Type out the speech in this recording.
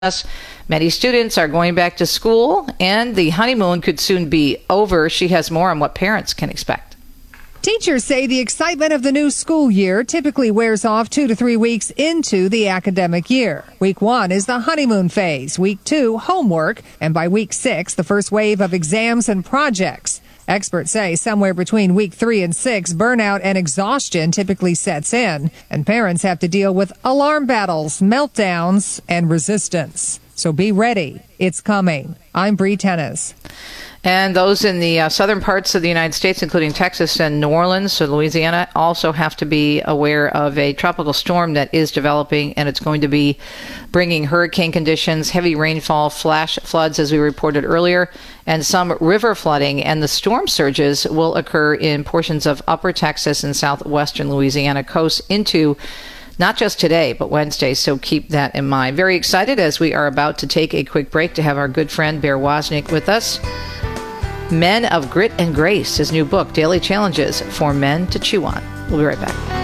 us. Many students are going back to school, and the honeymoon could soon be over. She has more on what parents can expect. Teachers say the excitement of the new school year typically wears off 2 to 3 weeks into the academic year. Week 1 is the honeymoon phase, week 2, homework, and by week 6, the first wave of exams and projects. Experts say somewhere between week 3 and 6, burnout and exhaustion typically sets in, and parents have to deal with alarm battles, meltdowns, and resistance. So be ready. It's coming. I'm Bree Tennis. And those in the southern parts of the United States, including Texas and New Orleans, so Louisiana, also have to be aware of a tropical storm that is developing, and it's going to be bringing hurricane conditions, heavy rainfall, flash floods, as we reported earlier, and some river flooding. And the storm surges will occur in portions of upper Texas and southwestern Louisiana coast into not just today, but Wednesday, so keep that in mind. Very excited as we are about to take a quick break to have our good friend Bear Wozniak with us. Men of Grit and Grace, his new book, Daily Challenges for Men to Chew On. We'll be right back.